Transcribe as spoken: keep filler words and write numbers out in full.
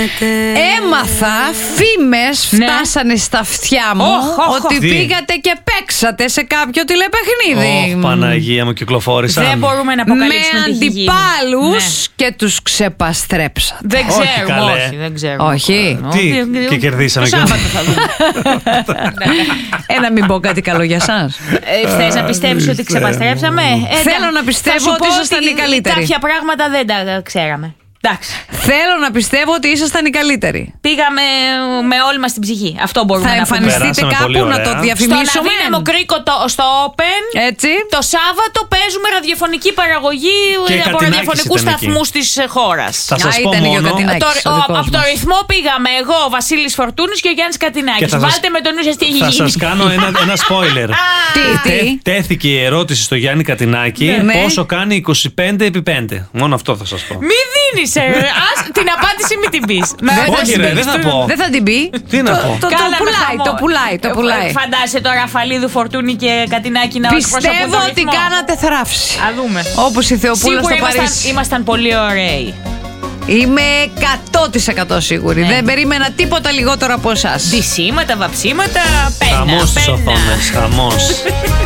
Έμαθα, φήμες Ναι. φτάσανε στα αυτιά μου Οχ, οχ, ότι οχ. πήγατε και παίξατε σε κάποιο τηλεπαιχνίδι. Ωχ, Παναγία μου, κυκλοφόρησαν. Δεν μπορούμε να Με αποκαλύψουμε τι έχει γίνει. αντιπάλους Ναι. και τους ξεπαστρέψατε. Δεν Όχι, ξέρουμε, καλέ. όχι, δεν ξέρουμε. Όχι. Τι, και κερδίσαμε Το κι Σάββατο θα δούμε. Ε, να μην πω κάτι καλό για σας. Ε, θες να πιστεύεις ότι ξεπαστρέψαμε? Ε, Θέλω τα- να πιστεύω θα σου ότι πω ήσασταν οι καλύτεροι. Κάποια πράγματα δεν τα ξέραμε. Εντάξει. Θέλω να πιστεύω ότι ήσασταν οι καλύτεροι. Πήγαμε με όλη μας την ψυχή. Αυτό μπορούμε Θα να πούμε. εμφανιστείτε Περάσαμε πολύ κάπου να ωραία. το Στον διαφημίσουμε. αδύναμο κρίκο το, στο Open. Έτσι. Το Σάββατο παίζουμε ραδιοφωνική παραγωγή Και από Κατινάκης ραδιοφωνικού ήταν εκεί. σταθμού τη χώρα. Θα σας Α, πω ήταν και ο μόνο. Κατινάκης. Το, ο ο, δικός από το μας. ρυθμό πήγαμε εγώ, ο Βασίλης Φορτούνης και ο Γιάννης Κατινάκης. Και θα σας- Βάλτε με τον νου σας τι έχει Θα γίνει. σας κάνω ένα, ένα spoiler. Τι, τι. Τε- Τέθηκε η ερώτηση στο Γιάννη Κατινάκη Ναι. πόσο κάνει είκοσι πέντε επί πέντε. Μόνο αυτό θα σας πω. Μη δίνεις, ε, ας, την απάντηση μην την πεις. Να- Όχι, ρε, δεν θα πω. Δεν θα την πει. Τι να πω. Το, το Κάναμε πουλάει, χαμό. το πουλάει, το πουλάει. Ε, Φαντάζεσαι τώρα Αφαλίδου, Φορτούνη και Κατινάκη να εκπροσωπούν Πιστεύω το ότι ρυθμό. κάνατε θράψη. Α δούμε. Όπως η Θεοπούλα Σίγουρα στο ήμασταν, Παρίσι. ήμασταν πολύ ωραίοι. Είμαι εκατό τοις εκατό σίγουρη. Ναι. Δεν περίμενα τίποτα λιγότερο από εσάς. Ντυσίματα, βαψίματα, πένα, Χαμός στις πένα. οθόνες, χαμός.